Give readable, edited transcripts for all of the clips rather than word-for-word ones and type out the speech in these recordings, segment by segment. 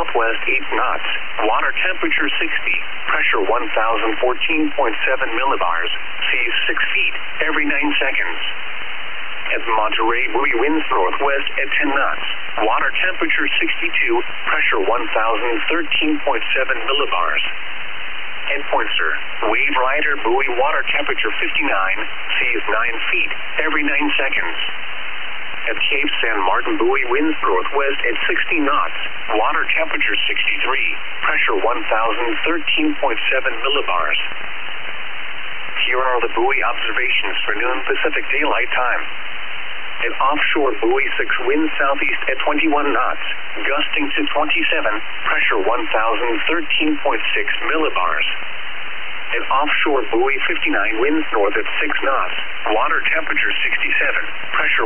southwest 8 knots. Water temperature 60. Pressure 1014.7 millibars. Seas 6 feet every 9 seconds. At Monterey, buoy winds northwest at 10 knots. Water temperature 62. Pressure 1013.7 millibars. At Pointser, Wave Rider buoy water temperature 59. Seas 9 feet every 9 seconds. At Cape San Martin, buoy winds northwest at 60 knots. Water temperature 63. Pressure 1013.7 millibars. Here are the buoy observations for noon Pacific Daylight Time. At offshore, buoy 6 winds southeast at 21 knots, gusting to 27. Pressure 1013.6 millibars. At offshore, buoy 59 winds north at 6 knots. Water temperature 67. Pressure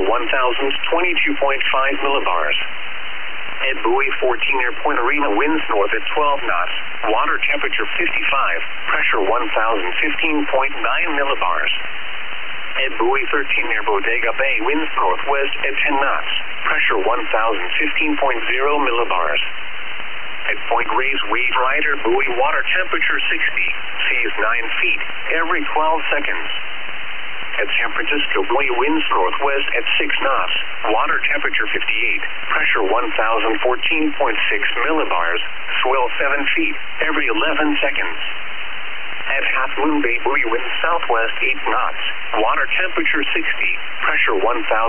1022.5 millibars. At buoy 14 near Point Arena, winds north at 12 knots. Water temperature 55. Pressure 1015.9 millibars. At buoy 13 near Bodega Bay, winds northwest at 10 knots. Pressure 1015.0 millibars. At Point Reyes, Wave Rider buoy water temperature 60. Seas 9 feet every 12 seconds. At San Francisco, buoy winds northwest at 6 knots. Water temperature 58. Pressure 1014.6 millibars. Swell 7 feet every 11 seconds. At Half Moon Bay, buoy winds southwest 8 knots. Water temperature 60. Pressure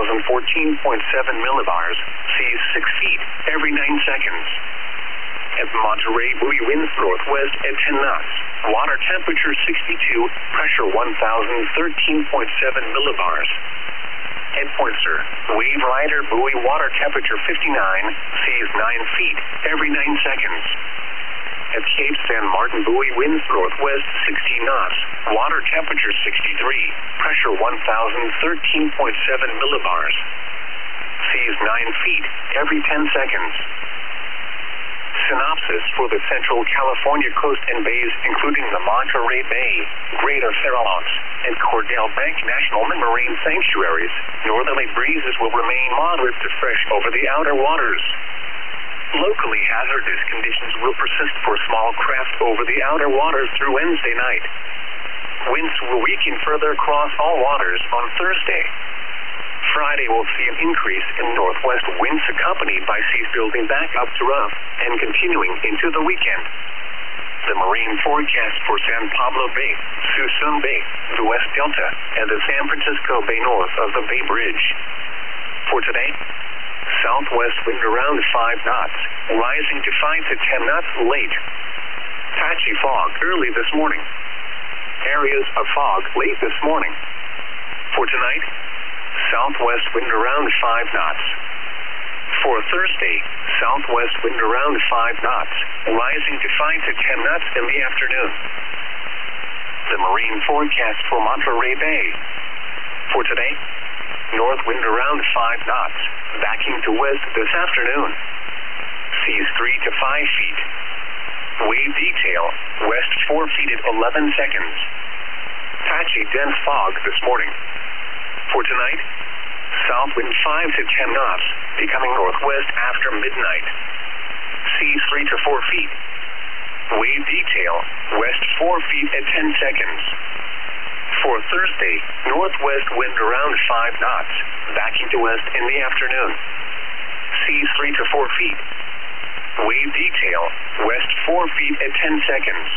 1014.7 millibars. Seas 6 feet every 9 seconds. At Monterey, buoy winds northwest at 10 knots. Water temperature 62. Pressure 1013.7 millibars. At Pointser, Wave Rider buoy water temperature 59. Seas 9 feet every 9 seconds. At Cape San Martin, buoy winds northwest 16 knots. Water temperature 63. Pressure 1013.7 millibars. Seas 9 feet every 10 seconds. Synopsis for the Central California coast and bays, including the Monterey Bay, Greater Farallones, and Cordell Bank National Marine Sanctuaries. Northerly breezes will remain moderate to fresh over the outer waters. Locally hazardous conditions will persist for small craft over the outer waters through Wednesday night. Winds will weaken further across all waters on Thursday. Friday will see an increase in northwest winds accompanied by seas building back up to rough and continuing into the weekend. The marine forecast for San Pablo Bay, Suisun Bay, the West Delta, and the San Francisco Bay north of the Bay Bridge. For today, southwest wind around 5 knots, rising to 5 to 10 knots late. Patchy fog early this morning. Areas of fog late this morning. For tonight, southwest wind around 5 knots. For Thursday, southwest wind around 5 knots, rising to 5 to 10 knots in the afternoon. The marine forecast for Monterey Bay. For today, north wind around 5 knots, backing to west this afternoon. Seas 3 to 5 feet. Wave detail, west 4 feet at 11 seconds. Patchy dense fog this morning. For tonight, south wind 5 to 10 knots, becoming northwest after midnight. Seas 3 to 4 feet. Wave detail, west 4 feet at 10 seconds. For Thursday, northwest wind around 5 knots, backing to west in the afternoon. Seas 3 to 4 feet. Wave detail, west 4 feet at 10 seconds.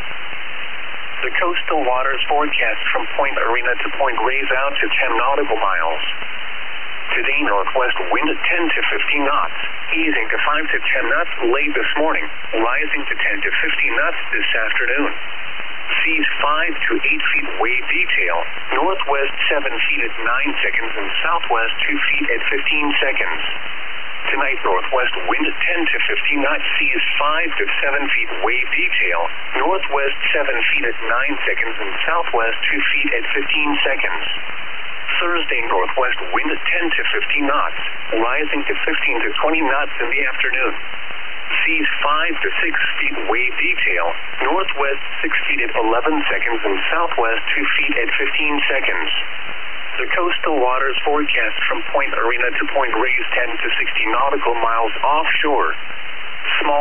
The coastal waters forecast from Point Arena to Point Reyes out to 10 nautical miles. Today, northwest wind at 10 to 15 knots, easing to 5 to 10 knots late this morning, rising to 10 to 15 knots this afternoon. Seas 5 to 8 feet wave detail, northwest 7 feet at 9 seconds and southwest 2 feet at 15 seconds. Tonight, northwest wind at 10 to 15 knots, seas 5 to 7 feet wave detail, northwest 7 feet at 9 seconds and southwest 2 feet at 15 seconds. Thursday, northwest wind at 10 to 15 knots, rising to 15 to 20 knots in the afternoon. Seas 5 to 6 feet wave detail, northwest 6 feet at 11 seconds and southwest 2 feet at 15 seconds. The coastal waters forecast from Point Arena to Point Reyes 10 to 60 nautical miles offshore.